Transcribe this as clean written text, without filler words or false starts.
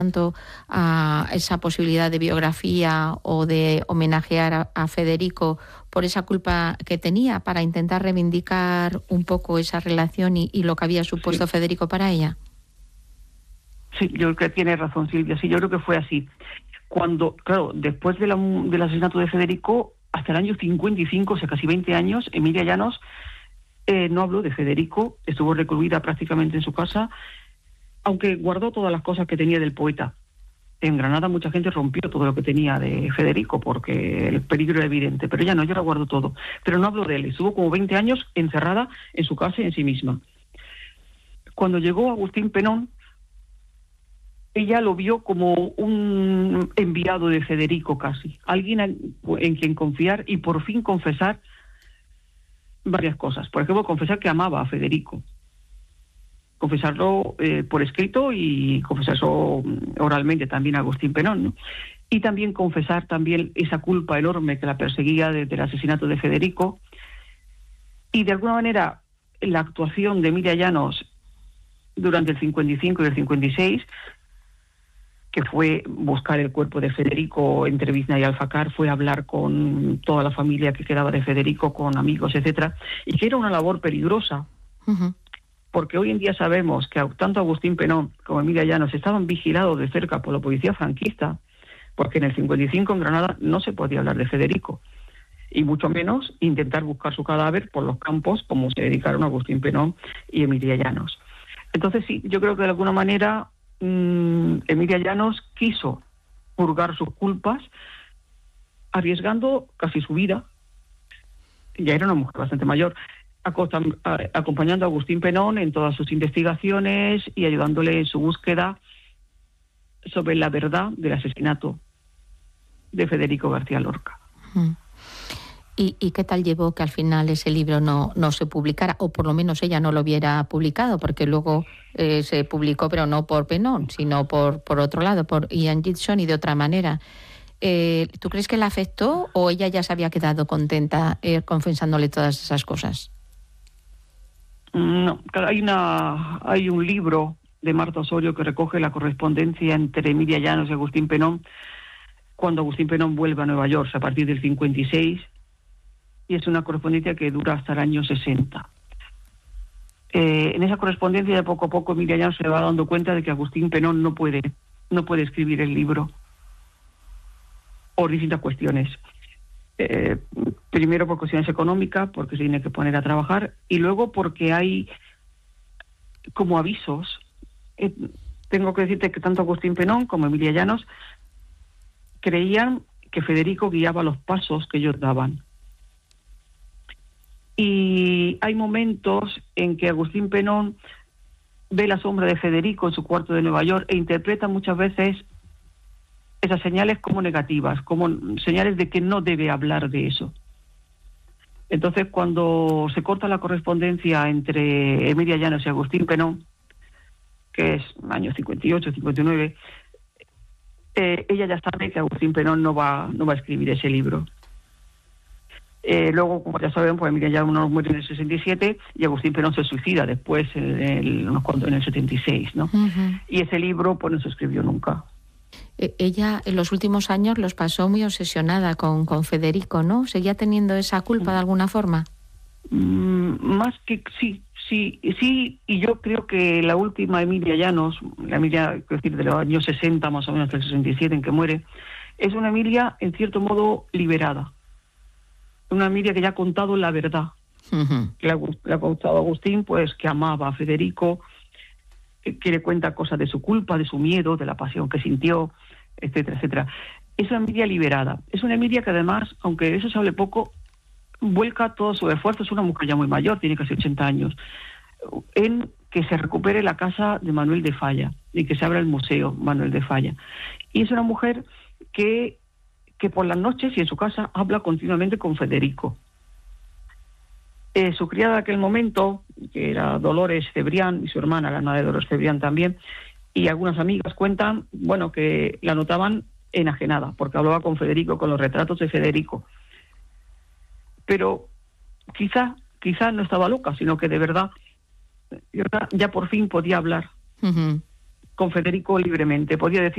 tanto a esa posibilidad de biografía o de homenajear a Federico por esa culpa que tenía, para intentar reivindicar un poco esa relación y lo que había supuesto Federico para ella? Sí, yo creo que tiene razón Silvia, sí, yo creo que fue así. Cuando, claro, después del asesinato de Federico, hasta el año 55, o sea, casi 20 años, Emilia Llanos no habló de Federico, estuvo recluida prácticamente en su casa, aunque guardó todas las cosas que tenía del poeta. En Granada mucha gente rompió todo lo que tenía de Federico porque el peligro era evidente, pero ella no, ella lo guardó todo. Pero no habló de él, estuvo como 20 años encerrada en su casa y en sí misma. Cuando llegó Agustín Penón, ella lo vio como un enviado de Federico casi, alguien en quien confiar y por fin confesar varias cosas. Por ejemplo, confesar que amaba a Federico. Confesarlo por escrito y confesarlo oralmente también a Agustín Penón, ¿no? Y también confesar también esa culpa enorme que la perseguía desde el asesinato de Federico. Y de alguna manera la actuación de Emilia Llanos durante el 55 y el 56, que fue buscar el cuerpo de Federico entre Bizna y Alfacar, fue hablar con toda la familia que quedaba de Federico, con amigos, etcétera, y que era una labor peligrosa. Uh-huh. Porque hoy en día sabemos que tanto Agustín Penón como Emilia Llanos estaban vigilados de cerca por la policía franquista, porque en el 55 en Granada no se podía hablar de Federico, y mucho menos intentar buscar su cadáver por los campos como se dedicaron Agustín Penón y Emilia Llanos. Entonces sí, yo creo que de alguna manera Emilia Llanos quiso purgar sus culpas arriesgando casi su vida. Ya era una mujer bastante mayor, acompañando a Agustín Penón en todas sus investigaciones y ayudándole en su búsqueda sobre la verdad del asesinato de Federico García Lorca. ¿Y qué tal llevó que al final ese libro no se publicara, o por lo menos ella no lo hubiera publicado? Porque luego se publicó, pero no por Penón, sino por otro lado, por Ian Gibson y de otra manera. ¿Tú crees que la afectó o ella ya se había quedado contenta confesándole todas esas cosas? No, hay un libro de Marta Osorio que recoge la correspondencia entre Emilia Llanos y Agustín Penón cuando Agustín Penón vuelve a Nueva York a partir del 56, y es una correspondencia que dura hasta el año 60. En esa correspondencia, de poco a poco, Emilia Llanos se va dando cuenta de que Agustín Penón no puede escribir el libro por distintas cuestiones. Primero por cuestiones económicas, porque se tiene que poner a trabajar, y luego porque hay como avisos. Tengo que decirte que tanto Agustín Penón como Emilia Llanos creían que Federico guiaba los pasos que ellos daban. Y hay momentos en que Agustín Penón ve la sombra de Federico en su cuarto de Nueva York e interpreta muchas veces esas señales como negativas, como señales de que no debe hablar de eso. Entonces, cuando se corta la correspondencia entre Emilia Llanos y Agustín Penón, que es año 58, 59, ella ya sabe que Agustín Penón no va a escribir ese libro. Luego, como ya saben, pues Emilia Llanos muere en el 67 y Agustín Penón se suicida después en el 76, ¿no? Uh-huh. Y ese libro pues no se escribió nunca. Ella en los últimos años los pasó muy obsesionada con Federico, ¿no? ¿Seguía teniendo esa culpa de alguna forma? Más que sí, y yo creo que la última Emilia Llanos, la Emilia, es decir, de los años 60 más o menos hasta el 67 en que muere, es una Emilia en cierto modo liberada. Una Emilia que ya ha contado la verdad. Uh-huh. Le ha contado a Agustín pues que amaba a Federico, que le cuenta cosas de su culpa, de su miedo, de la pasión que sintió, etcétera, etcétera. Es una Emilia liberada. Es una Emilia que además, aunque de eso se hable poco, vuelca todo su esfuerzo. Es una mujer ya muy mayor, tiene casi 80 años, en que se recupere la casa de Manuel de Falla y que se abra el museo Manuel de Falla. Y es una mujer que por las noches y en su casa habla continuamente con Federico. Su criada de aquel momento, que era Dolores Cebrián, y su hermana, la hermana de Dolores Cebrián también, y algunas amigas cuentan, bueno, que la notaban enajenada, porque hablaba con Federico, con los retratos de Federico. Pero quizá no estaba loca, sino que de verdad ya por fin podía hablar uh-huh. con Federico libremente, podía decir